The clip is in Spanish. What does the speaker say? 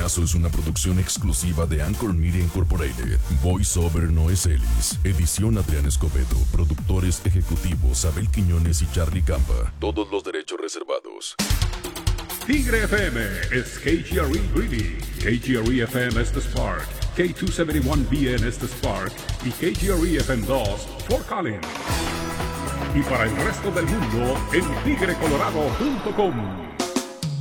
Coñazo es una producción exclusiva de Anchor Media Incorporated. Voiceover Noé Celis. Edición Adrián Escobedo. Productores ejecutivos Abel Quiñones y Charlie Campa. Todos los derechos reservados. Tigre FM es KGRE Greeley. KGRE FM es The Spark. K271BN es The Spark. Y KGRE FM 2 Fort Collins. Y para el resto del mundo en tigrecolorado.com.